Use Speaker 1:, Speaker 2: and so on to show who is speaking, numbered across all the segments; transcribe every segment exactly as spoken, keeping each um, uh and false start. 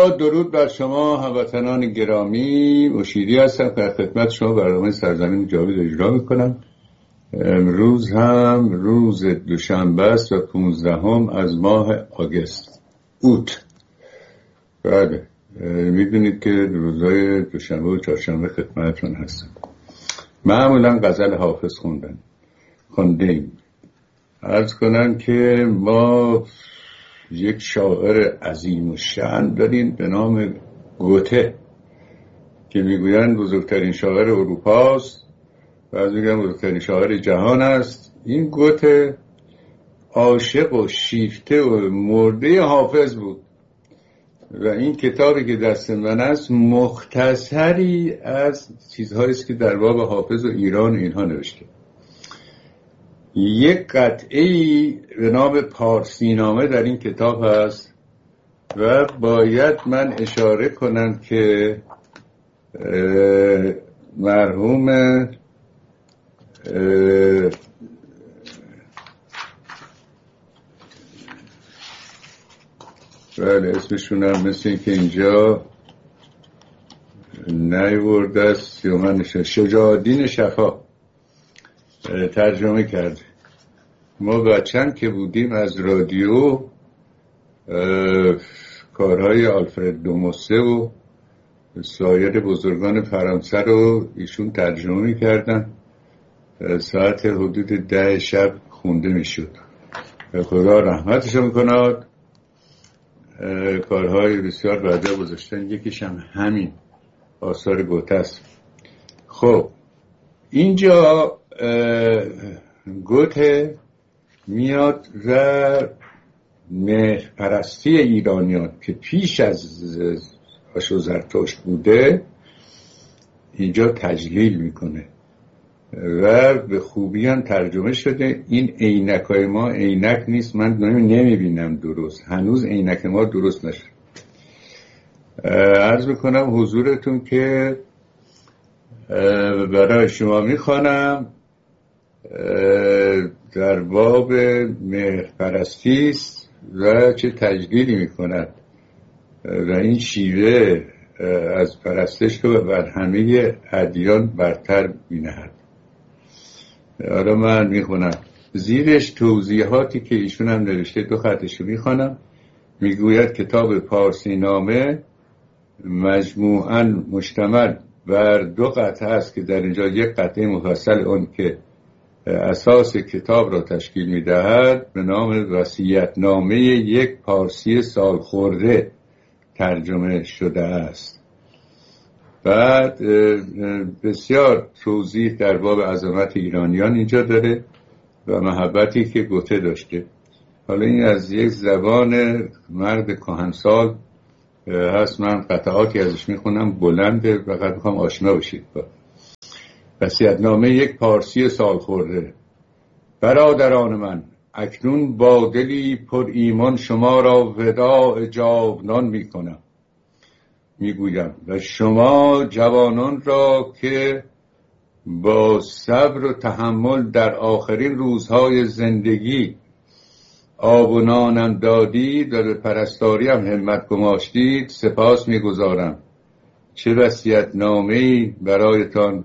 Speaker 1: با درود بر شما هموطنان گرامی، مشیری هستم که خدمت شما برنامه سرزمین جاوید اجرا میکنم. امروز هم روز دوشنبه است و پونزدهم از ماه آگست اوت. بله، میدونید که روزهای دوشنبه و چهارشنبه خدمتتون هستم. معمولا غزل حافظ خوندن خوندیم. عرض کنم که ما یک شاعر عظیم الشأن داریم به نام گوته که میگویند بزرگترین شاعر اروپاست، بعضی میگن بزرگترین شاعر جهان است. این گوته عاشق و شیفته و مرده حافظ بود و این کتابی که دست من است مختصری از چیزهایی است که در باب حافظ و ایران اینها نوشته. یک قطعه‌ای به نام پارسینامه در این کتاب هست و باید من اشاره کنم که مرحوم بله اسمشون هم مثل این که اینجا نیورده است یا من شجاع الدین شفا ترجمه کرده. ما بچن که بودیم از رادیو کارهای آلفرد دوموسه و سایر بزرگان فرانسه رو ایشون ترجمه می‌کردن. ساعت حدود ده شب خونده میشد. خدا رحمتش می‌کند. کارهای بسیار بعدا گذاشتن، یکیش هم همین آثار گوته است. خب اینجا گوته میاد و مهرپرستی ایرانیان که پیش از آشو زرتشت بوده اینجا تجلیل میکنه و به خوبی هم ترجمه شده. این عینکای ما عینک نیست، من نمیبینم درست، هنوز عینک ما درست نشد. عرض میکنم حضورتون که برای شما میخوانم در باب مهرپرستی است و چه تجلیلی میکند و این شیوه از پرستش رو بر همه ادیان برتر مینهد. حالا من میخونم، زیرش توضیحاتی که ایشون هم نوشته دو خطش رو میخوانم. میگوید کتاب پارسینامه مجموعاً مشتمل بر دو قطعه است که در اینجا یک قطعه مفصل اون که اساس کتاب را تشکیل می‌دهد به نام وصیت‌نامه یک پارسی سالخورده ترجمه شده است. بعد بسیار توضیح در باب عظمت ایرانیان اینجا داره و محبتی که گوته داشته. حالا این از یک زبان مرد کهنسال هست، من قطعاتی ازش میخونم، بلنده، فقط میخوام آشنا بشید با. وصیت‌نامه یک پارسی سالخورده. برادران من، اکنون با دلی پر ایمان شما را وداع جاودان میکنم. میگویم و شما جوانان را که با صبر و تحمل در آخرین روزهای زندگی آب و نانم دادید و به پرستاری هم همت گماشتید سپاس میگذارم. چه وصیت‌نامه‌ای برایتان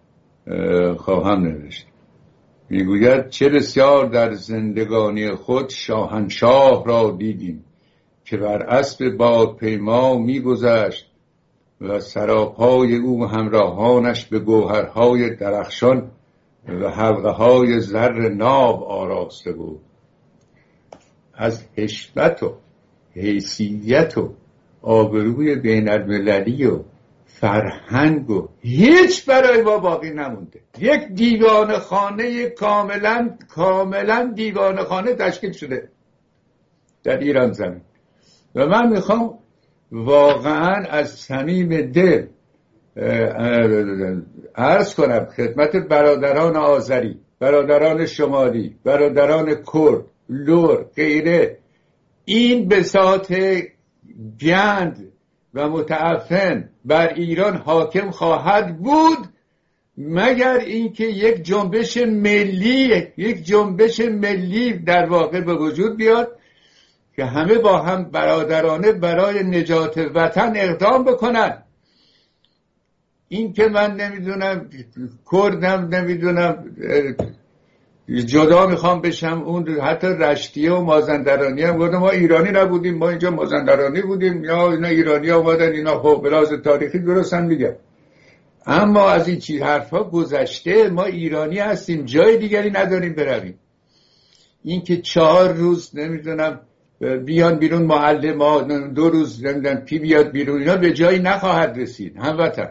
Speaker 1: خواهم نوشت. میگوید چه بسیار در زندگانی خود شاهنشاه را دیدیم که بر اسب بادپیما میگذشت و سراپای او و همراهانش به گوهرهای درخشان و حلقه‌های زر ناب آراسته بود. از حشمت و حیثیت و آبروی بین المللی و فرهنگ و هیچ برای ما باقی نمونده. یک دیوانه خانه کاملا کاملا دیوانه خانه تشکیل شده در ایران زمین و من میخوام واقعا از صمیم دل عرض کنم خدمت برادران آذری، برادران شمالی، برادران کرد، لور، غیره، این بساط گند و متعفن بر ایران حاکم خواهد بود مگر اینکه یک جنبش ملی یک جنبش ملی در واقع به وجود بیاد که همه با هم برادرانه برای نجات وطن اقدام بکنن. این که من نمیدونم کردم، نمیدونم جدا میخوام بشم، اون حتی رشتیه و مازندرانی هم گفتم ما ایرانی نبودیم، ما اینجا مازندرانی بودیم، یا اینا ایرانی اومدن، اینا خب بلاز تاریخی درستن میگن. اما از این چیز حرفا گذشته، ما ایرانی هستیم، جای دیگری نداریم برویم. این که چهار روز نمیدونم بیان بیرون معلم ها، دو روز نمیدونم کی بیاد بیرون، اینا به جایی نخواهد رسید هموطن.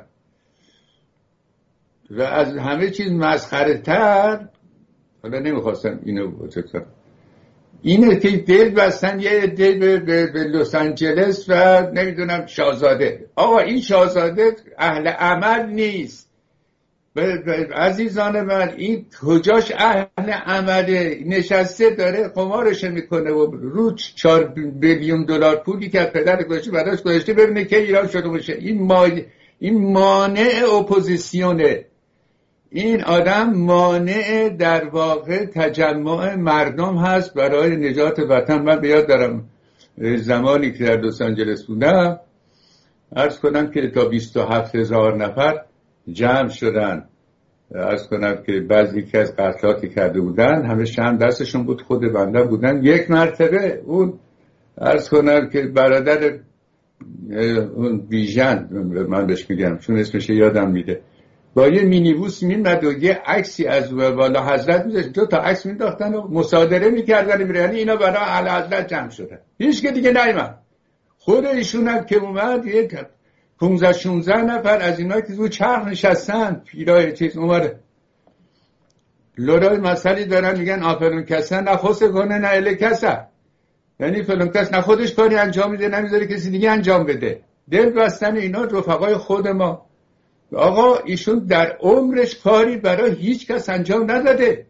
Speaker 1: و از همه چیز مسخره تر، حالا نمیخواستم اینو بچکم، اینه که دل بستن یه عده به, به, به لس آنجلس و نمیدونم شاهزاده. آقا این شاهزاده اهل عمل نیست عزیزان من. این کجاش اهل عمله؟ نشسته داره قمارش میکنه و رو چهار بیلیون دلار پولی که از پدر گذاشته براش گذاشته ببینه که ایران شده باشه. این ما این مانع اپوزیسیونه. این آدم مانع در واقع تجمع مردم هست برای نجات وطن. من بیاد دارم زمانی که در لس آنجلس بودم عرض کنم که تا بیست و هفت هزار نفر جمع شدن. عرض کنم که بعضی که از قتلاتی کرده بودن همه شم دستشون بود، خود بنده بودن. یک مرتبه اون عرض کنم که برادر اون بیژن، من بهش میگم چون اسمش یادم میده، با یه مینیبوس میمد و یه عکسی از والا حضرت میذاشت، دو تا عکس مینداختن و مصادره میکردن. یعنی اینا برای اعلی حضرت جمع شدن، هیچ که دیگه نیومد. خود ایشون هم که اومد یک پانزده شانزده نفر از اینا که رو چرخ نشستن پیرای چیز اومده لورای مسئله دارن میگن آفرون کسا نه خوصه کنه نه اله کسا، یعنی فلان کس نه خودش کاری انجام میده نمیذاره کسی دیگه انجام بده. دل بستن اینا رفقای خود ما. آقا ایشون در عمرش کاری برای هیچ کس انجام نداده.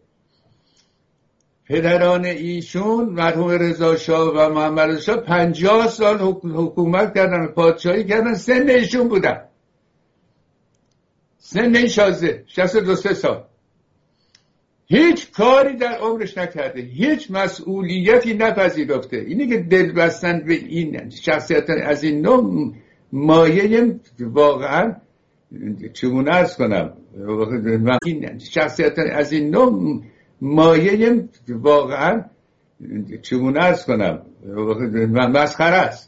Speaker 1: پدران ایشون مرحوم رضا شاه و محمد رضا شاه پنجاه سال حکومت کردن، پادشاهی کردن، سن ایشون بودن، سن این شازده شصت و دو سال. هیچ کاری در عمرش نکرده، هیچ مسئولیتی نپذیرفته. اینی که دل بستن به این شخصیت از این نوع مایه واقعا چگونه ارز کنم، این شخصیت از این نوع مایه واقعا چگونه ارز کنم مسخره است.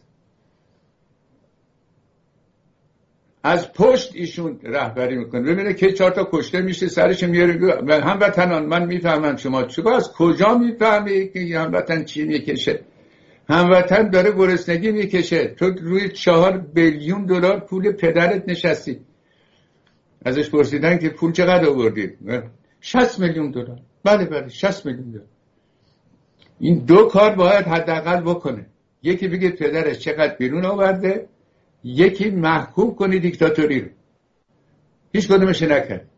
Speaker 1: از پشت ایشون رهبری میکنه. ببینه که چهار تا کشته میشه سرش میاره. هموطنان من میفهمم شما چرا از کجا میفهمی که هموطن چی میکشه؟ هموطن داره گرسنگی میکشه. تو روی چهار بیلیون دلار پول پدرت نشستی. ازش پرسیدن که پول چقدر آوردید؟ شصت میلیون دلار. بله بله شصت میلیون دلار. این دو کار باید حداقل بکنه. یکی بگه پدرش چقدر بیرون آورده، یکی محکوم کنه دیکتاتوری رو. هیچ کدومش نکرد.